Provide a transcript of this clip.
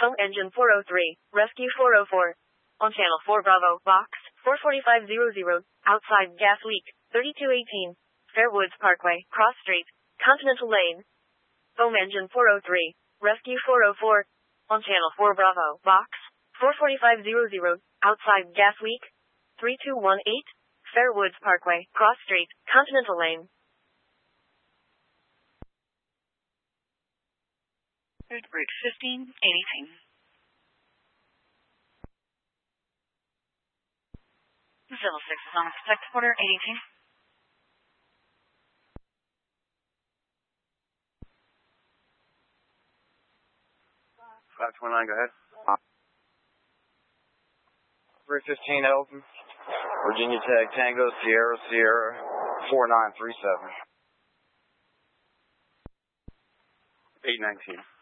Home engine 403, rescue 404. On channel 4 Bravo, box 44500, outside gas leak, 3218. Fairwoods Parkway, cross street, Continental Lane. Home engine 403, rescue 404. On channel 4 Bravo, box 44500, outside gas leak, 3218. Fairwoods Parkway, cross street, Continental Lane. Third bridge 15, 818. Zilla 6 is on second quarter, 818. Five 29, go ahead. Bridge 15 open. Virginia Tech Tango Sierra 4937. 819.